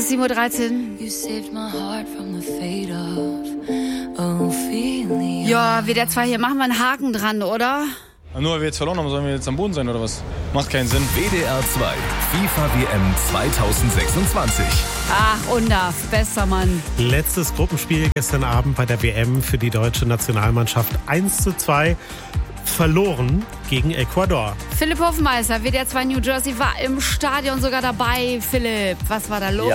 ist 7:13 Uhr. Ja, WDR 2, hier machen wir einen Haken dran, oder? Nur weil wir jetzt verloren haben, sollen wir jetzt am Boden sein, oder was? Macht keinen Sinn. WDR 2, FIFA WM 2026. Ach, Undaf, bester Mann. Letztes Gruppenspiel gestern Abend bei der WM für die deutsche Nationalmannschaft 1:2 verloren gegen Ecuador. Philipp Hofmeister, WDR 2 New Jersey, war im Stadion sogar dabei. Philipp, was war da los?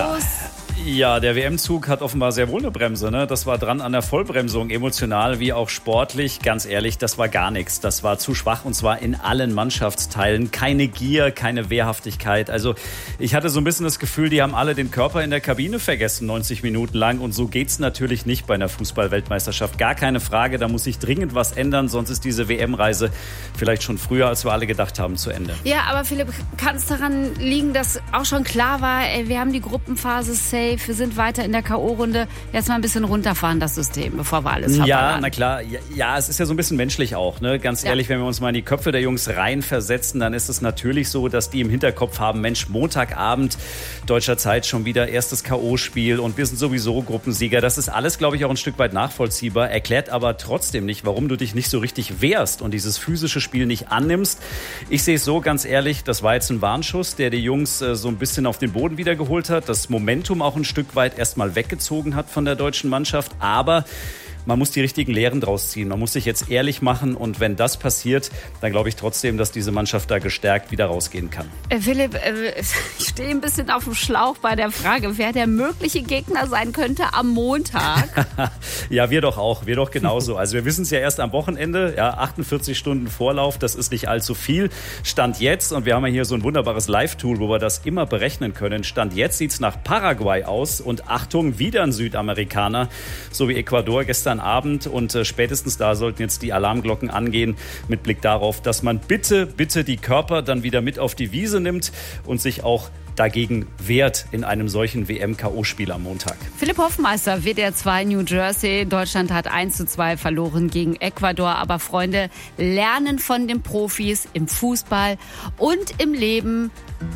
Ja, der WM-Zug hat offenbar sehr wohl eine Bremse, ne? Das war dran an der Vollbremsung, emotional wie auch sportlich. Ganz ehrlich, das war gar nichts. Das war zu schwach und zwar in allen Mannschaftsteilen. Keine Gier, keine Wehrhaftigkeit. Also ich hatte so ein bisschen das Gefühl, die haben alle den Körper in der Kabine vergessen, 90 Minuten lang. Und so geht's natürlich nicht bei einer Fußball-Weltmeisterschaft. Gar keine Frage, da muss sich dringend was ändern. Sonst ist diese WM-Reise vielleicht schon früher, als wir alle gedacht haben, zu Ende. Ja, aber Philipp, kann es daran liegen, dass auch schon klar war, wir haben die Gruppenphase safe. Wir sind weiter in der K.O.-Runde. Jetzt mal ein bisschen runterfahren, das System, bevor wir alles verballern. Ja, na klar. Ja, es ist ja so ein bisschen menschlich auch. Ne? Ganz ehrlich, wenn wir uns mal in die Köpfe der Jungs reinversetzen, dann ist es natürlich so, dass die im Hinterkopf haben, Mensch, Montagabend deutscher Zeit schon wieder erstes K.O.-Spiel und wir sind sowieso Gruppensieger. Das ist alles, glaube ich, auch ein Stück weit nachvollziehbar. Erklärt aber trotzdem nicht, warum du dich nicht so richtig wehrst und dieses physische Spiel nicht annimmst. Ich sehe es so, ganz ehrlich, das war jetzt ein Warnschuss, der die Jungs so ein bisschen auf den Boden wiedergeholt hat. Das Momentum auch ein Stück weit erstmal weggezogen hat von der deutschen Mannschaft. Aber man muss die richtigen Lehren draus ziehen. Man muss sich jetzt ehrlich machen. Und wenn das passiert, dann glaube ich trotzdem, dass diese Mannschaft da gestärkt wieder rausgehen kann. Philipp, ich stehe ein bisschen auf dem Schlauch bei der Frage, wer der mögliche Gegner sein könnte am Montag. Ja, wir doch auch. Wir doch genauso. Also wir wissen es ja erst am Wochenende. Ja, 48 Stunden Vorlauf, das ist nicht allzu viel. Stand jetzt, und wir haben ja hier so ein wunderbares Live-Tool, wo wir das immer berechnen können. Stand jetzt sieht es nach Paraguay aus. Und Achtung, wieder ein Südamerikaner, so wie Ecuador gestern Abend. Und spätestens da sollten jetzt die Alarmglocken angehen mit Blick darauf, dass man bitte die Körper dann wieder mit auf die Wiese nimmt und sich auch dagegen wehrt in einem solchen WM-K.O.-Spiel am Montag. Philipp Hofmeister, WDR 2 New Jersey. Deutschland hat 1:2 verloren gegen Ecuador. Aber Freunde, lernen von den Profis im Fußball und im Leben.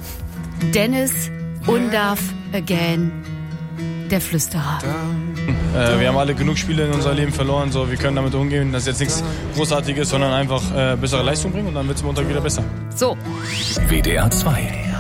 Dennis Undaf again, der Flüsterer. Wir haben alle genug Spiele in unser Leben verloren. So, wir können damit umgehen. Das ist jetzt nichts Großartiges, sondern einfach bessere Leistung bringen und dann wird es Montag wieder besser. So. WDR 2.